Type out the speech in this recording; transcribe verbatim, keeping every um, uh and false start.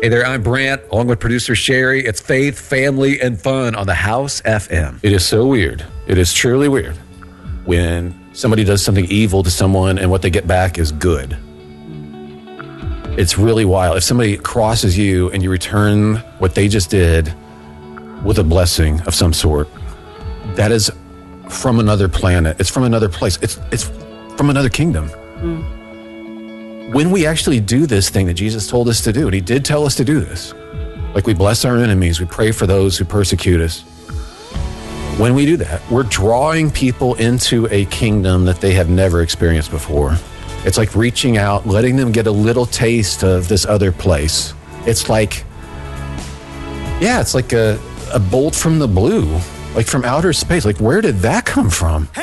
Hey there, I'm Brant, along with producer Sherry. It's faith, family, and fun on the House F M. It is so weird. It is truly weird when somebody does something evil to someone and what they get back is good. It's really wild. If somebody crosses you and you return what they just did with a blessing of some sort, that is from another planet. It's from another place. It's it's from another kingdom. Mm. When we actually do this thing that Jesus told us to do, and he did tell us to do this, like we bless our enemies, we pray for those who persecute us. When we do that, we're drawing people into a kingdom that they have never experienced before. It's like reaching out, letting them get a little taste of this other place. It's like, yeah, it's like a, a bolt from the blue, like from outer space. Like, where did that come from?